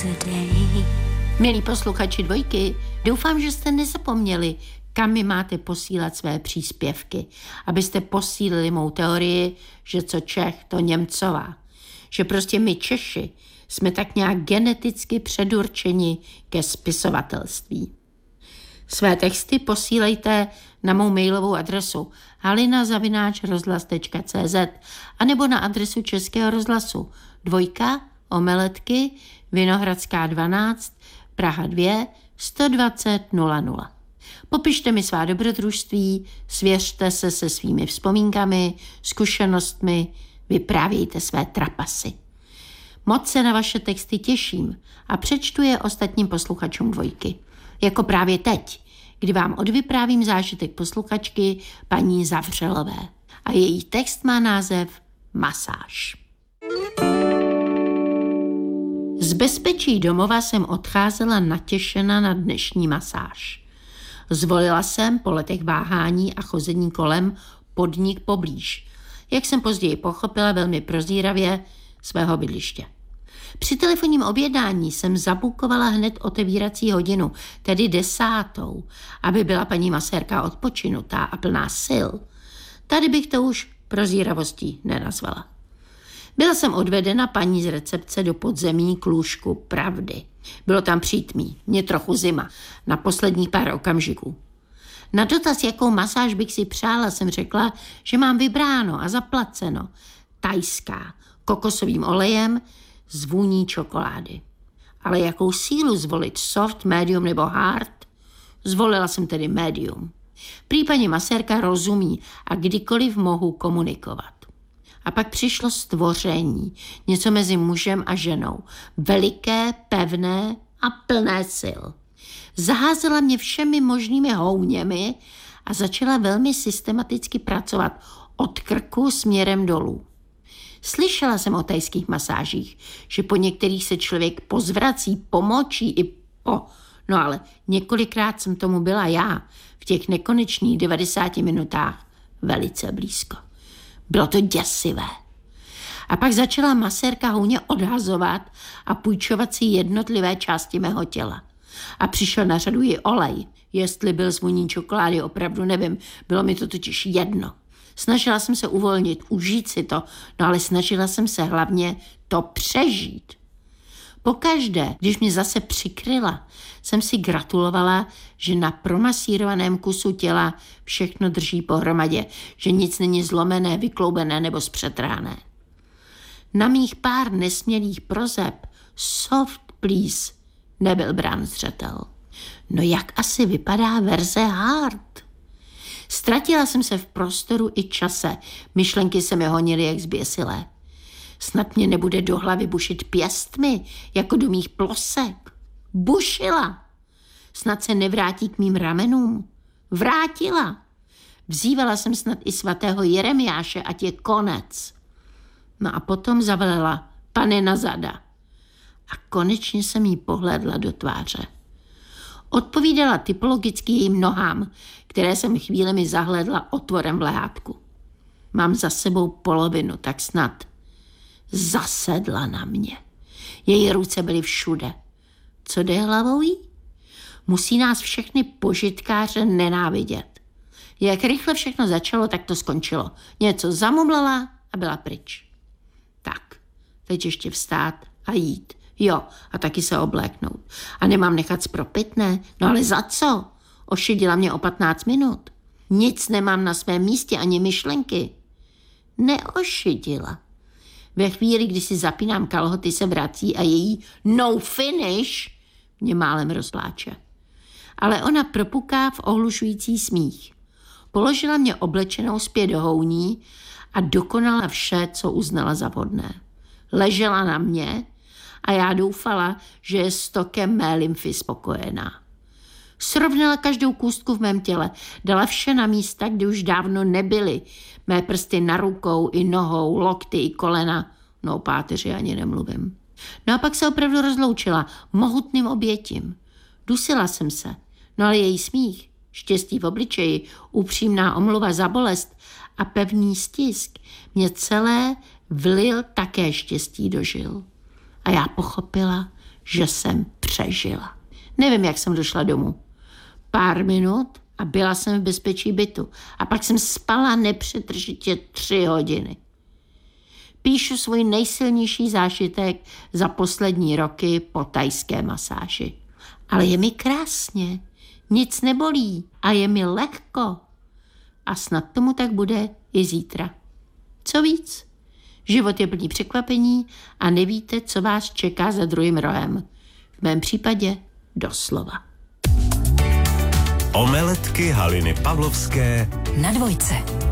today. Milí posluchači Dvojky, doufám, že jste nezapomněli, kam mi máte posílat své příspěvky, abyste posílili mou teorii, že co Čech, to Němcová. Že prostě my Češi jsme tak nějak geneticky předurčeni ke spisovatelství. Své texty posílejte na mou mailovou adresu halina@rozhlas.cz anebo na adresu Českého rozhlasu 2 Omeletky, Vinohradská 12, Praha 2, 120 00. Popište mi svá dobrodružství, svěřte se se svými vzpomínkami, zkušenostmi, vyprávějte své trapasy. Moc se na vaše texty těším a přečtu je ostatním posluchačům Dvojky. Jako právě teď, kdy vám odvyprávím zážitek posluchačky paní Zavřelové. A její text má název Masáž. Z bezpečí domova jsem odcházela natěšena na dnešní masáž. Zvolila jsem po letech váhání a chození kolem podnik poblíž, jak jsem později pochopila velmi prozíravě, svého bydliště. Při telefonním objednání jsem zabukovala hned otevírací hodinu, tedy 10, aby byla paní masérka odpočinutá a plná sil. Tady bych to už prozíravostí nenazvala. Byla jsem odvedena paní z recepce do podzemí k lůžku Pravdy. Bylo tam přítmí, mě trochu zima, na posledních pár okamžiků. Na dotaz, jakou masáž bych si přála, jsem řekla, že mám vybráno a zaplaceno. Thajská, kokosovým olejem, s vůní čokolády. Ale jakou sílu zvolit, soft, medium nebo hard? Zvolila jsem tedy medium. Prý paní masérka rozumí a kdykoliv mohu komunikovat. A pak přišlo stvoření, něco mezi mužem a ženou. Veliké, pevné a plné sil. Zaházela mě všemi možnými houněmi a začala velmi systematicky pracovat od krku směrem dolů. Slyšela jsem o thajských masážích, že po některých se člověk pozvrací, pomočí i po... No ale několikrát jsem tomu byla já v těch nekonečných 90 minutách velice blízko. Bylo to děsivé. A pak začala masérka houně odhazovat a půjčovat si jednotlivé části mého těla. A přišel na řadu i olej. Jestli byl z vůní čokolády, opravdu nevím. Bylo mi to totiž jedno. Snažila jsem se uvolnit, užít si to, no ale snažila jsem se hlavně to přežít. Pokaždé, když mě zase přikryla, jsem si gratulovala, že na promasírovaném kusu těla všechno drží pohromadě, že nic není zlomené, vykloubené nebo zpřetrhané. Na mých pár nesmělých prozeb soft please nebyl brán zřetel. No jak asi vypadá verze hard? Ztratila jsem se v prostoru i čase, myšlenky se mi honily jak zběsilé. Snad mě nebude do hlavy bušit pěstmi, jako do mých plosek. Bušila. Snad se nevrátí k mým ramenům. Vrátila. Vzývala jsem snad i svatého Jeremiáše, ať je konec. No a potom zavelela panena zada. A konečně jsem jí pohlédla do tváře. Odpovídala typologicky jejím nohám, které jsem chvílemi zahlédla otvorem v lehátku. Mám za sebou polovinu, tak snad. Zasedla na mě. Její ruce byly všude. Co jde hlavou jí? Musí nás všechny požitkáře nenávidět. Jak rychle všechno začalo, tak to skončilo. Něco zamumlala a byla pryč. Tak, teď ještě vstát a jít. Jo, a taky se obléknout. A nemám nechat spropitné? No ale za co? Ošidila mě o 15 minut. Nic nemám na svém místě, ani myšlenky. Neošidila. Ve chvíli, kdy si zapínám kalhoty, se vrací a její no finish mě málem rozpláče. Ale ona propuká v ohlušující smích. Položila mě oblečenou zpět do houní a dokonala vše, co uznala za vhodné. Ležela na mě a já doufala, že je s tokem mé lymfy spokojená. Srovnala každou kůstku v mém těle, dala vše na místa, kde už dávno nebyly. Mé prsty na rukou i nohou, lokty i kolena, no o páteři ani nemluvím. No a pak se opravdu rozloučila mohutným obětím. Dusila jsem se, no ale její smích, štěstí v obličeji, upřímná omluva za bolest a pevný stisk mě celé vlil také štěstí do žil. A já pochopila, že jsem přežila. Nevím, jak jsem došla domů. Pár minut a byla jsem v bezpečí bytu. A pak jsem spala nepřetržitě 3 hodiny. Píšu svůj nejsilnější zážitek za poslední roky po thajské masáži. Ale je mi krásně, nic nebolí a je mi lehko. A snad tomu tak bude i zítra. Co víc? Život je plný překvapení a nevíte, co vás čeká za druhým rohem. V mém případě doslova. Omeletky Haliny Pavlovské na Dvojce.